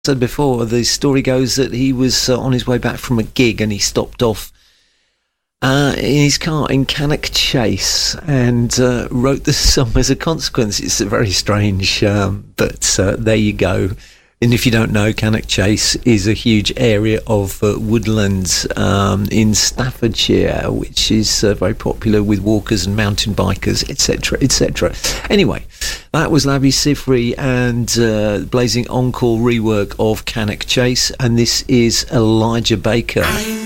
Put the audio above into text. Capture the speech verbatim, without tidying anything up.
said before, the story goes that he was uh, on his way back from a gig and he stopped off uh, in his car in Cannock Chase and uh, wrote the song as a consequence. It's very strange, um, but uh, there you go. And if you don't know, Cannock Chase is a huge area of uh, woodlands um, in Staffordshire, which is uh, very popular with walkers and mountain bikers, et cetera, et cetera. Anyway, that was Labi Siffre and uh, Blazing Encore rework of Cannock Chase, and this is Elijah Baker.